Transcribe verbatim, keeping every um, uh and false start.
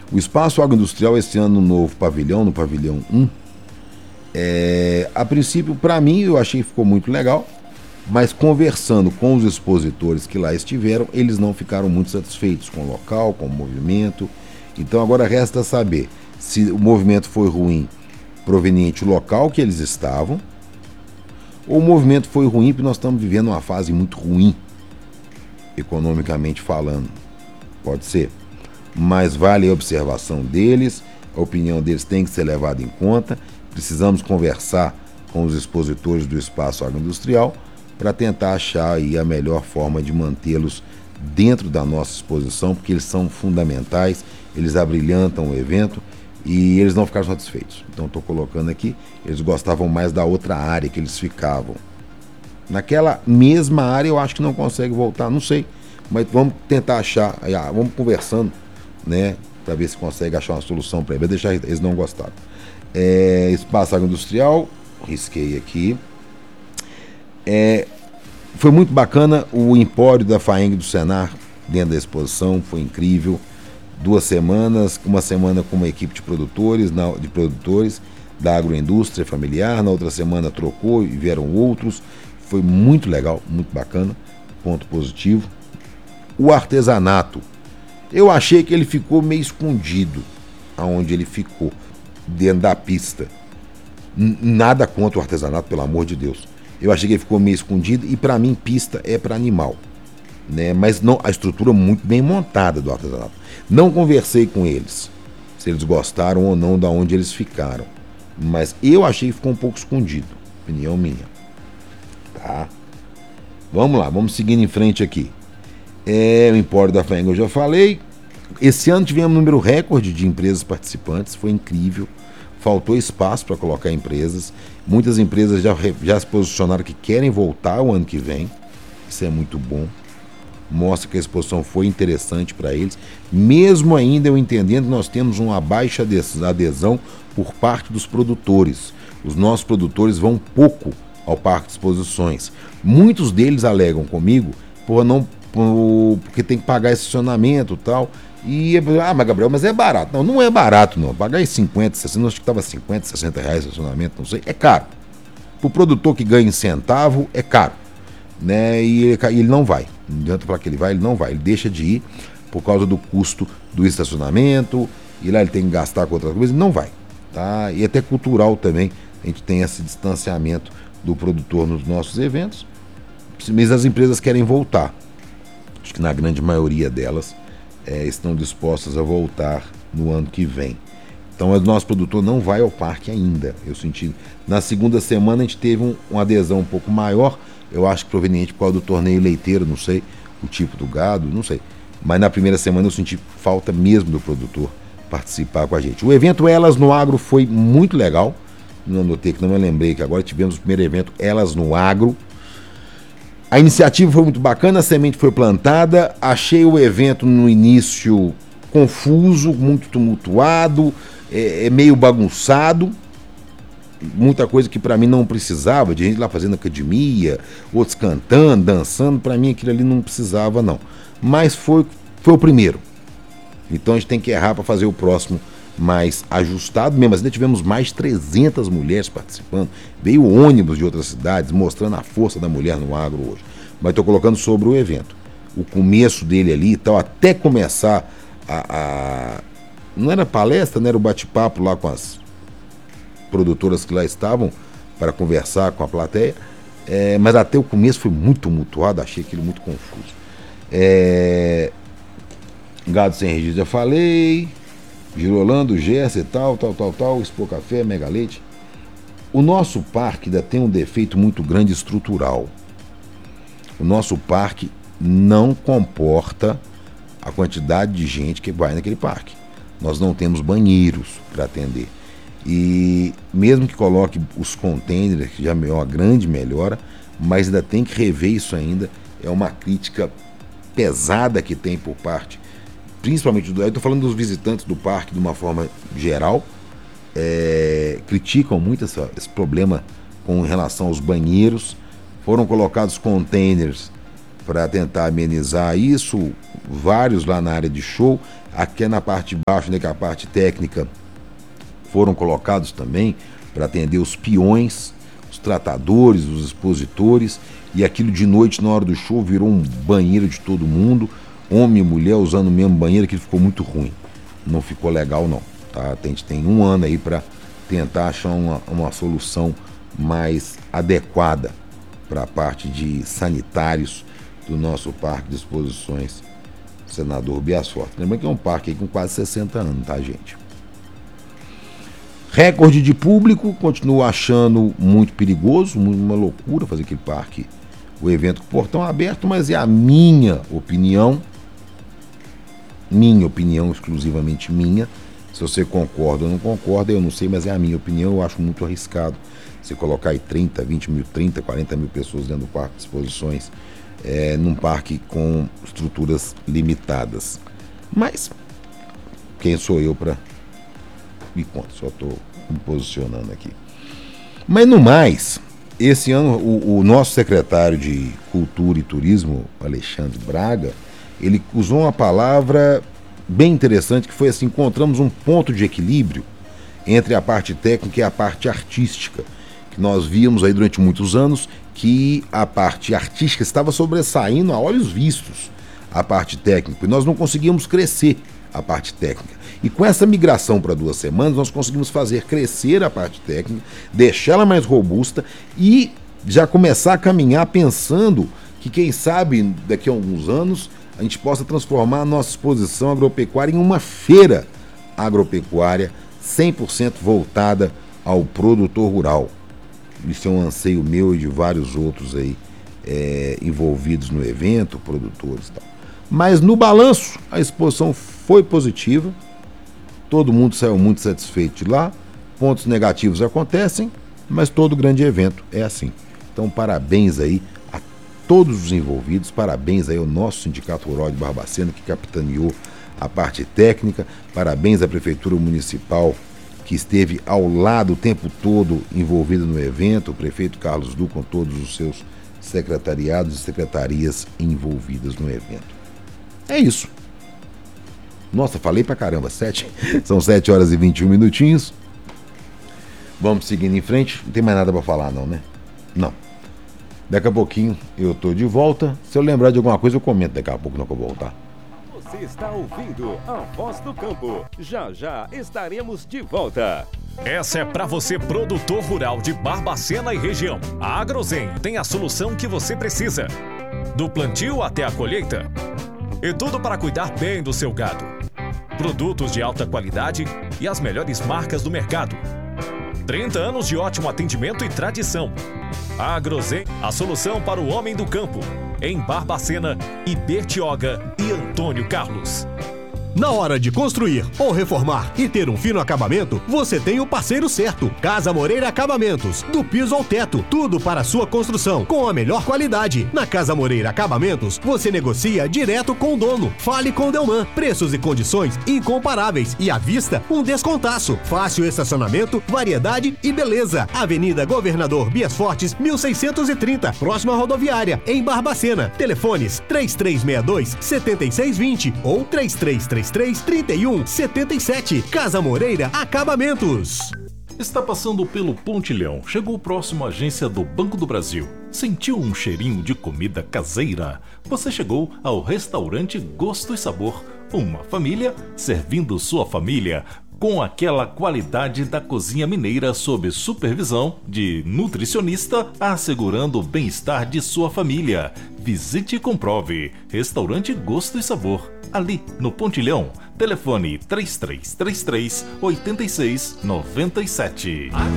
O Espaço Agroindustrial, esse ano, no novo pavilhão, no pavilhão um, é, a princípio, para mim, eu achei que ficou muito legal, mas conversando com os expositores que lá estiveram, eles não ficaram muito satisfeitos com o local, com o movimento. Então agora resta saber se o movimento foi ruim proveniente do local que eles estavam, ou o movimento foi ruim porque nós estamos vivendo uma fase muito ruim, economicamente falando. Pode ser. Mas vale a observação deles, a opinião deles tem que ser levada em conta. Precisamos conversar com os expositores do Espaço Agroindustrial para tentar achar aí a melhor forma de mantê-los dentro da nossa exposição, porque eles são fundamentais, eles abrilhantam o evento e eles não ficaram satisfeitos. Então estou colocando aqui, eles gostavam mais da outra área que eles ficavam. Naquela mesma área eu acho que não consegue voltar, não sei, mas vamos tentar achar, vamos conversando, né, para ver se consegue achar uma solução para eles, deixar eles não gostaram. É, Espaço Agroindustrial, risquei aqui. É, foi muito bacana o empório da Faeng do Senar dentro da exposição, foi incrível. Duas semanas, uma semana com uma equipe de produtores, de produtores da agroindústria familiar, na outra semana trocou e vieram outros. Foi muito legal, muito bacana, ponto positivo. O artesanato, eu achei que ele ficou meio escondido aonde ele ficou, dentro da pista. Nada contra o artesanato, pelo amor de Deus. Eu achei que ele ficou meio escondido e para mim pista é para animal, né? Mas não, a estrutura muito bem montada do artesanato. Não conversei com eles, se eles gostaram ou não da onde eles ficaram, mas eu achei que ficou um pouco escondido, opinião minha. Tá? Vamos lá, vamos seguindo em frente aqui. É, o empório da Faeng eu já falei. Esse ano tivemos um número recorde de empresas participantes, foi incrível. Faltou espaço para colocar empresas. Muitas empresas já, já se posicionaram que querem voltar o ano que vem. Isso é muito bom. Mostra que a exposição foi interessante para eles. Mesmo ainda eu entendendo que nós temos uma baixa adesão por parte dos produtores. Os nossos produtores vão pouco ao parque de exposições. Muitos deles alegam comigo por não, por, porque tem que pagar estacionamento e tal. E, ah, mas Gabriel, mas é barato. Não, não é barato não. Pagar em cinquenta, sessenta, acho que estava cinquenta, sessenta reais o estacionamento, não sei. É caro. Para o produtor que ganha em centavo, é caro. Né? E ele, ele não vai. Não adianta falar que ele vai, ele não vai. Ele deixa de ir por causa do custo do estacionamento. E lá ele tem que gastar com outras coisas. Não vai. Tá? E até cultural também. A gente tem esse distanciamento do produtor nos nossos eventos. Mas as empresas querem voltar. Acho que na grande maioria delas é, estão dispostas a voltar no ano que vem. Então o nosso produtor não vai ao parque ainda. Eu senti. Na segunda semana a gente teve um, uma adesão um pouco maior. Eu acho que proveniente por causa do torneio leiteiro, não sei, o tipo do gado, não sei. Mas na primeira semana eu senti falta mesmo do produtor participar com a gente. O evento Elas no Agro foi muito legal. Não anotei que não me lembrei que agora tivemos o primeiro evento Elas no Agro. A iniciativa foi muito bacana, a semente foi plantada. Achei o evento no início confuso, muito tumultuado, é, é meio bagunçado. Muita coisa que para mim não precisava, de gente lá fazendo academia, outros cantando, dançando, para mim aquilo ali não precisava não. Mas foi, foi o primeiro. Então a gente tem que errar para fazer o próximo mais ajustado mesmo. Ainda tivemos mais de trezentas mulheres participando, veio ônibus de outras cidades mostrando a força da mulher no agro hoje. Mas estou colocando sobre o evento. O começo dele ali e tal, até começar a, a... Não era palestra, não era o bate-papo lá com as produtoras que lá estavam para conversar com a plateia, é, mas até o começo foi muito tumultuado, achei aquilo muito confuso. É, gado sem registro já falei, Girolando, Gersa e tal, tal, tal, tal, Expo Café, Mega Leite. O nosso parque ainda tem um defeito muito grande estrutural. O nosso parque não comporta a quantidade de gente que vai naquele parque. Nós não temos banheiros para atender. E mesmo que coloque os containers, que já é uma grande melhora, mas ainda tem que rever isso ainda. É uma crítica pesada que tem por parte, principalmente, do, eu estou falando dos visitantes do parque de uma forma geral, é, criticam muito essa, esse problema com relação aos banheiros. Foram colocados containers para tentar amenizar isso, vários lá na área de show. Aqui na parte de baixo, né, que é a parte técnica, foram colocados também para atender os peões, os tratadores, os expositores, e aquilo de noite, na hora do show, virou um banheiro de todo mundo, homem e mulher usando o mesmo banheiro, que ficou muito ruim. Não ficou legal não, tá? A gente tem um ano aí para tentar achar uma, uma solução mais adequada para a parte de sanitários do nosso parque de exposições Senador Bias Forte. Lembrando que é um parque aí com quase sessenta anos, tá, gente? Recorde de público, continuo achando muito perigoso, uma loucura fazer aquele parque, o evento com o portão aberto, mas é a minha opinião, minha opinião, exclusivamente minha. Se você concorda ou não concorda, eu não sei, mas é a minha opinião. Eu acho muito arriscado você colocar aí trinta, vinte mil, trinta, quarenta mil pessoas dentro do parque de exposições, é, num parque com estruturas limitadas. Mas quem sou eu para me conta, só estou me posicionando aqui. Mas no mais, esse ano o, o nosso secretário de Cultura e Turismo, Alexandre Braga, ele usou uma palavra bem interessante, que foi assim: encontramos um ponto de equilíbrio entre a parte técnica e a parte artística, que nós víamos aí durante muitos anos que a parte artística estava sobressaindo a olhos vistos a parte técnica, e nós não conseguíamos crescer a parte técnica. E com essa migração para duas semanas, nós conseguimos fazer crescer a parte técnica, deixá-la mais robusta e já começar a caminhar pensando que, quem sabe, daqui a alguns anos, a gente possa transformar a nossa exposição agropecuária em uma feira agropecuária cem por cento voltada ao produtor rural. Isso é um anseio meu e de vários outros aí é, envolvidos no evento, produtores e tal. Mas no balanço, a exposição foi positiva, todo mundo saiu muito satisfeito de lá, pontos negativos acontecem, mas todo grande evento é assim. Então, parabéns aí a todos os envolvidos, parabéns aí ao nosso Sindicato Rural de Barbacena, que capitaneou a parte técnica, parabéns à Prefeitura Municipal, que esteve ao lado o tempo todo envolvida no evento, o prefeito Carlos Du com todos os seus secretariados e secretarias envolvidas no evento. É isso. Nossa, falei pra caramba, sete, são sete horas e vinte e um minutinhos. Vamos seguindo em frente, não tem mais nada pra falar não, né? Não. Daqui a pouquinho eu tô de volta, se eu lembrar de alguma coisa eu comento daqui a pouco, não que eu voltar. Você está ouvindo a Voz do Campo. Já já estaremos de volta. Essa é para você, produtor rural de Barbacena e região. A Agrozen tem a solução que você precisa. Do plantio até a colheita. E tudo para cuidar bem do seu gado. Produtos de alta qualidade e as melhores marcas do mercado. trinta anos de ótimo atendimento e tradição. A Agrozen, a solução para o homem do campo. Em Barbacena, Ibertioga e Antônio Carlos. Na hora de construir ou reformar e ter um fino acabamento, você tem o parceiro certo. Casa Moreira Acabamentos. Do piso ao teto, tudo para a sua construção, com a melhor qualidade. Na Casa Moreira Acabamentos, você negocia direto com o dono. Fale com o Delman. Preços e condições incomparáveis. E à vista, um descontaço. Fácil estacionamento, variedade e beleza. Avenida Governador Bias Fortes, mil seiscentos e trinta, próxima à rodoviária, em Barbacena. Telefones três três seis dois, sete seis dois zero ou três três três três, trinta e um, setenta e sete. Casa Moreira Acabamentos. Está passando pelo Pontilhão, chegou próximo à agência do Banco do Brasil. Sentiu um cheirinho de comida caseira? Você chegou ao restaurante Gosto e Sabor. Uma família servindo sua família com aquela qualidade da cozinha mineira sob supervisão de nutricionista, assegurando o bem-estar de sua família. Visite e comprove. Restaurante Gosto e Sabor, ali no Pontilhão. Telefone três três três três, oito seis nove sete.